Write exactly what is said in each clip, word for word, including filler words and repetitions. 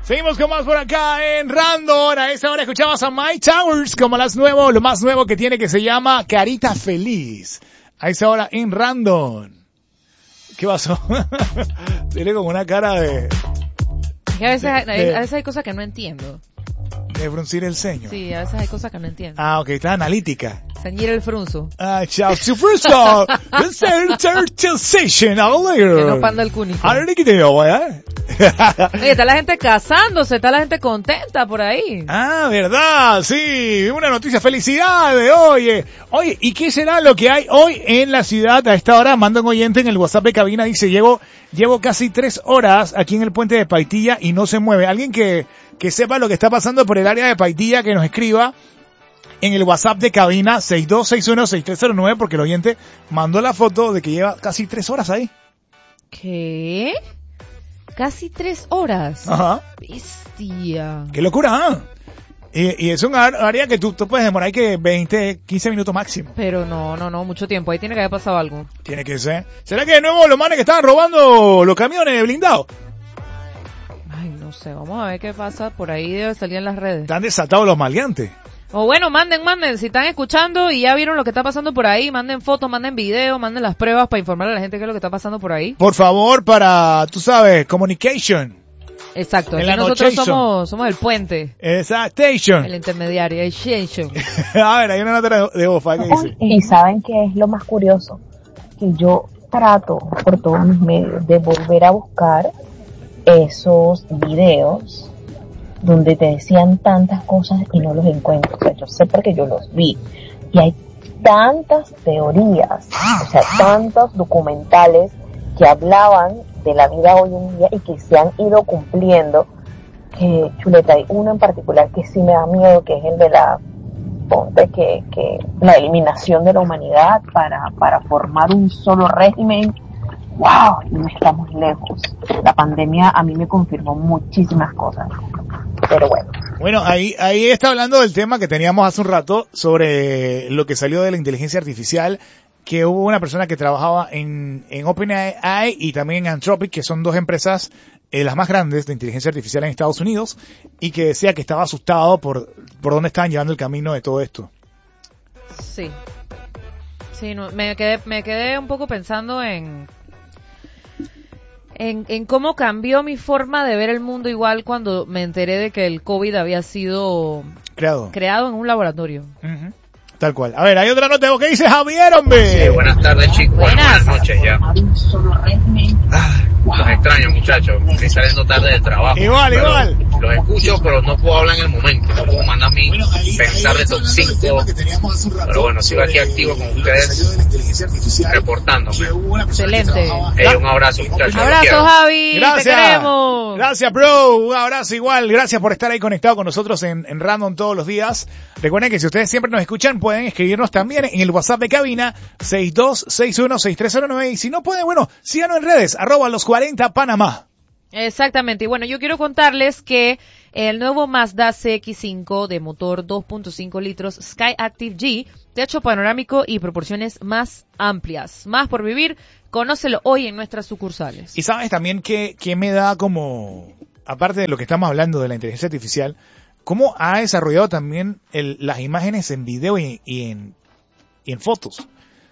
Seguimos con más por acá en Random. A esta hora escuchamos a Mike Towers como las nuevo, lo más nuevo que tiene, que se llama Carita Feliz. A esa hora en Random. ¿Qué pasó? Tiene como una cara de... Que a veces, hay, de, a veces hay cosas que no entiendo. De fruncir el ceño. Sí, a veces hay cosas que no entiendo. Ah, ok, está analítica. Ceñir el frunzo. Ah, chao. Su frunzo. Sensation. Que no panda el cúnico. Oye, está la gente casándose, está la gente contenta por ahí. Ah, verdad, sí. Una noticia, felicidades, oye. Oye, ¿y qué será lo que hay hoy en la ciudad a esta hora? Manda un oyente en el WhatsApp de cabina, dice, llevo, llevo casi tres horas aquí en el puente de Paitilla y no se mueve. Alguien que, que sepa lo que está pasando por el área de Paitilla, que nos escriba en el WhatsApp de cabina seis dos seis uno seis tres cero nueve, porque el oyente mandó la foto de que lleva casi tres horas ahí. ¿Qué? Casi tres horas. Ajá. Bestia. Qué locura, ¿ah? Y, y es un área que tú, tú puedes demorar que veinte, quince minutos máximo. Pero no, no, no, mucho tiempo. Ahí tiene que haber pasado algo. Tiene que ser. ¿Será que de nuevo los manes que estaban robando los camiones blindados? Ay, no sé. Vamos a ver qué pasa. Por ahí debe salir en las redes. Están desatados los maleantes. O bueno, manden, manden. Si están escuchando y ya vieron lo que está pasando por ahí, manden fotos, manden videos, manden las pruebas para informar a la gente qué es lo que está pasando por ahí. Por favor, para, tú sabes, communication. Exacto. Aquí nosotros somos, somos el puente. Exactation. El intermediario, el extension. A ver, hay una nota de voz que dice. Y saben que es lo más curioso, que yo trato por todos mis medios de volver a buscar esos videos donde te decían tantas cosas y no los encuentro. O sea, yo sé porque yo los vi. Y hay tantas teorías, o sea, tantos documentales que hablaban de la vida hoy en día y que se han ido cumpliendo, que chuleta, hay uno en particular que sí me da miedo, que es el de la, ponte que, que la eliminación de la humanidad para, para formar un solo régimen. ¡Wow! Y no estamos lejos. La pandemia a mí me confirmó muchísimas cosas. Pero bueno. Bueno, ahí, ahí está hablando del tema que teníamos hace un rato sobre lo que salió de la inteligencia artificial, que hubo una persona que trabajaba en, en OpenAI y también en Anthropic, que son dos empresas eh, las más grandes de inteligencia artificial en Estados Unidos, y que decía que estaba asustado por, por dónde estaban llevando el camino de todo esto. Sí. Sí, no, me quedé, me quedé un poco pensando en... En, en cómo cambió mi forma de ver el mundo igual cuando me enteré de que el COVID había sido creado, creado en un laboratorio. Uh-huh. Tal cual. A ver, hay otra nota que dice Javier, hombre. Sí, buenas tardes, chicos. Buenas, buenas noches ya. Ah, los extraño, muchachos. Estoy saliendo tarde del trabajo. Igual, igual. Los escucho, pero no puedo hablar en el momento. No puedo mandar mi bueno, ahí, pensar de top cinco. Pero bueno, sigo aquí activo con ustedes, reportándome. Excelente. Hey, un abrazo, muchachos. Abrazo, Javi. Gracias. Te queremos. Gracias, bro. Un abrazo igual. Gracias por estar ahí conectado con nosotros en, en Random todos los días. Recuerden que si ustedes siempre nos escuchan, pueden escribirnos también en el WhatsApp de cabina seis dos seis uno seis tres cero nueve. Y si no pueden, bueno, síganos en redes, arroba los cuarenta Panamá. Exactamente. Y bueno, yo quiero contarles que el nuevo Mazda C X cinco de motor dos punto cinco litros Sky Active G, techo panorámico y proporciones más amplias. Más por vivir, conócelo hoy en nuestras sucursales. Y sabes también que, que me da como, aparte de lo que estamos hablando de la inteligencia artificial, cómo ha desarrollado también el, las imágenes en video y, y, en, y en fotos.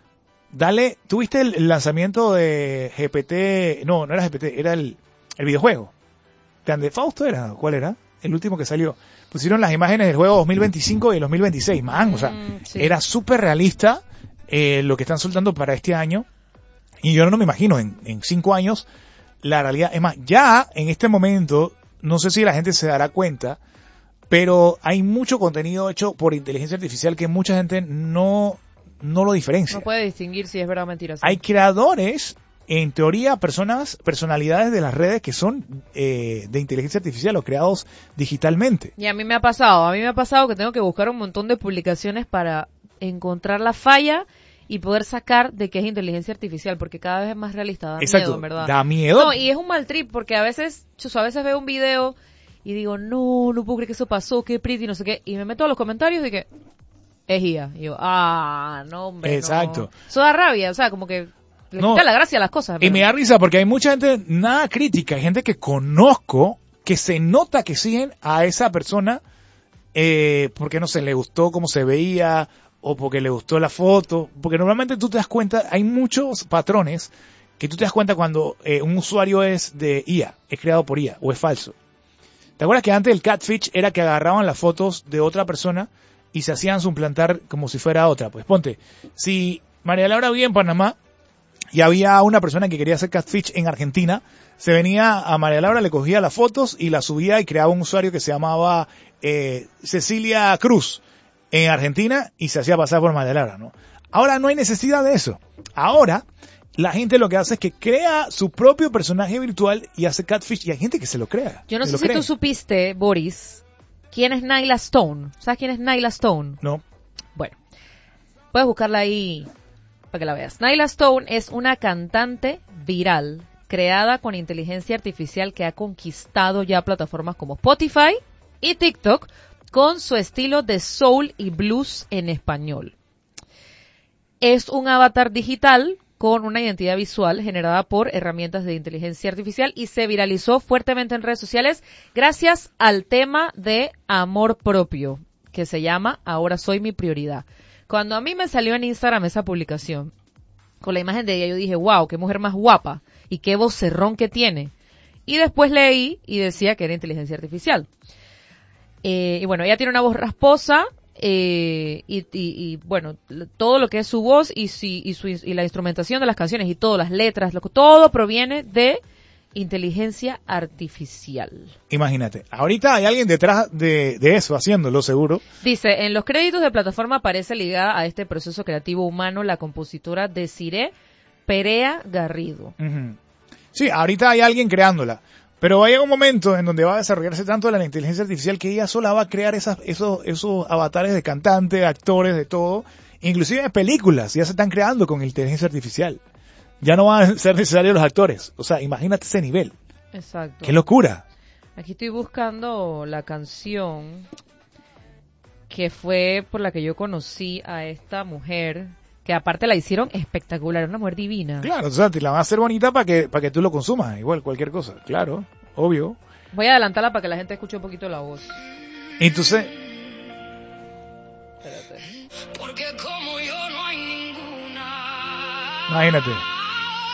Dale, ¿tuviste el lanzamiento de G P T? No, no era G P T, era el, el videojuego. ¿Grande Fausto era? ¿Cuál era? El último que salió. Pusieron las imágenes del juego dos mil veinticinco y el dos mil veintiséis. Man, o sea, mm, sí. Era súper realista eh, lo que están soltando para este año. Y yo no me imagino en, en cinco años la realidad. Es más, ya en este momento, no sé si la gente se dará cuenta, pero hay mucho contenido hecho por inteligencia artificial que mucha gente no, no lo diferencia. No puede distinguir si es verdad o mentira. Sí. Hay creadores, en teoría, personas, personalidades de las redes que son eh, de inteligencia artificial o creados digitalmente. Y a mí me ha pasado, a mí me ha pasado que tengo que buscar un montón de publicaciones para encontrar la falla y poder sacar de que es inteligencia artificial, porque cada vez es más realista, da Exacto, miedo, en verdad. Da miedo. No, y es un mal trip, porque a veces, yo a veces veo un video y digo, no, no puedo creer que eso pasó, qué pretty, no sé qué, y me meto a los comentarios de que es I A. Y yo, ah, no, hombre, Exacto. no. Eso da rabia, o sea, como que le No. quita la gracia a las cosas. Y me da risa porque hay mucha gente nada crítica, hay gente que conozco que se nota que siguen a esa persona eh, porque, no sé, le gustó cómo se veía o porque le gustó la foto. Porque normalmente tú te das cuenta, hay muchos patrones que tú te das cuenta cuando eh, un usuario es de I A, es creado por I A o es falso. ¿Te acuerdas que antes el catfish era que agarraban las fotos de otra persona y se hacían suplantar como si fuera otra? Pues ponte, si María Laura vivía en Panamá y había una persona que quería hacer catfish en Argentina, se venía a María Laura, le cogía las fotos y las subía y creaba un usuario que se llamaba eh, Cecilia Cruz en Argentina y se hacía pasar por María Laura, ¿no? Ahora no hay necesidad de eso. Ahora la gente lo que hace es que crea su propio personaje virtual y hace catfish, y hay gente que se lo crea. Yo no sé lo si cree. tú supiste, Boris, quién es Nyla Stone. ¿Sabes quién es Nyla Stone? No. Bueno, puedes buscarla ahí para que la veas. Nyla Stone es una cantante viral creada con inteligencia artificial que ha conquistado ya plataformas como Spotify y TikTok con su estilo de soul y blues en español. Es un avatar digital con una identidad visual generada por herramientas de inteligencia artificial y se viralizó fuertemente en redes sociales gracias al tema de amor propio, que se llama Ahora soy mi prioridad. Cuando a mí me salió en Instagram esa publicación, con la imagen de ella, yo dije, wow, qué mujer más guapa y qué vocerrón que tiene. Y después leí y decía que era inteligencia artificial. Eh, y bueno, ella tiene una voz rasposa, Eh, y, y, y bueno, todo lo que es su voz y, si, y, su, y la instrumentación de las canciones y todas las letras, lo, todo proviene de inteligencia artificial. Imagínate, ahorita hay alguien detrás de, de eso haciéndolo, seguro. Dice, en los créditos de plataforma aparece ligada a este proceso creativo humano la compositora Desiree Perea Garrido. Uh-huh. Sí, ahorita hay alguien creándola. Pero va a llegar un momento en donde va a desarrollarse tanto la inteligencia artificial que ella sola va a crear esas, esos, esos avatares de cantantes, de actores, de todo. Inclusive de películas, ya se están creando con inteligencia artificial. Ya no van a ser necesarios los actores. O sea, imagínate ese nivel. Exacto. ¡Qué locura! Aquí estoy buscando la canción que fue por la que yo conocí a esta mujer, que aparte la hicieron espectacular, una mujer divina. Claro, o sea, te la van a hacer bonita para que, para que tú lo consumas, igual cualquier cosa, claro, obvio. Voy a adelantarla para que la gente escuche un poquito la voz. Entonces, Espérate. Porque como yo no hay ninguna. imagínate.